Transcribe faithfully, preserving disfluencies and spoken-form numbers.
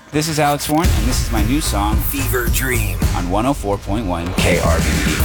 This is Alex Warren, and this is my new song, Fever Dream, on one oh four point one K R B E.